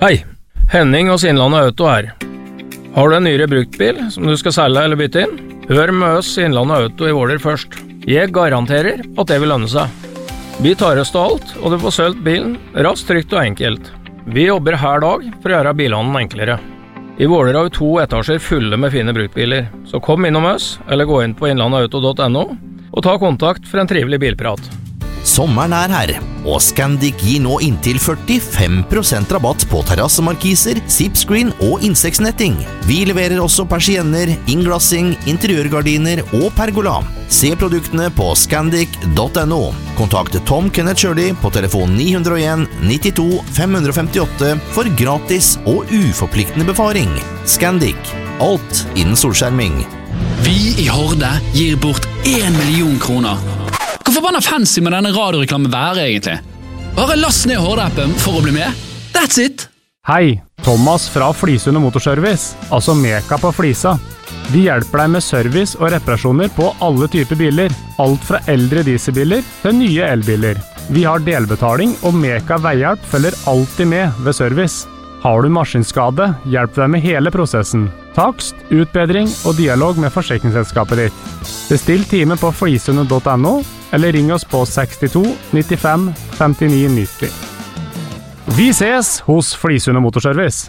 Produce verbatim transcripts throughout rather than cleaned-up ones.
Hei, Henning hos Innlandet Auto her. Har du en nyere bruktbil som du skal selge eller bytte inn? Hør med oss i Innlandet Auto i Våler først. Jeg garanterer at det vil lønne seg. Vi tar oss til alt, og du får solgt bilen raskt, trygt og enkelt. Vi jobber hver dag for å gjøre bilhandelen enklere. I Våler har vi to etasjer fulle med fine bruktbiler, så kom innom oss, eller gå inn på innlandetauto punktum no, og ta kontakt for en trivelig bilprat. Sommeren er her, og Scandic gir nå inntil førtifem prosent rabatt på terrassemarkiser, zipscreen og insektsnetting. Vi leverer også persienner, innglassing, interiørgardiner og pergola. Se produktene på scandic punktum no. Kontakt Tom Kenneth Shirley på telefon ni null en nittito fem femtiåtte for gratis og uforpliktende befaring. Scandic, alt innen solskjerming. Vi i Horde gir bort en million kroner. Hvor forbanna fancy med denne radioreklamen være egentlig? Bare last ned Horde-appen for å bli med. That's it! Hei, Thomas fra Flisund Motorservice, altså Meka på Flisa. Vi hjelper deg med service og reparasjoner på alle typer biler, alt fra eldre dieselbiler til nye elbiler. Vi har delbetaling, og Meka Veihjelp følger alltid med ved service. Har du maskinskade, hjelp deg med hele prosessen. Takst, utbedring og dialog med forsikringsselskapet ditt. Bestill time på flisund punktum no, eller ring oss på sekstito nittifem femtini nitti. Vi ses hos Flisund Motorservice.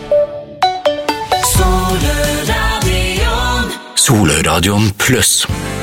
Soløradion Soløradion pluss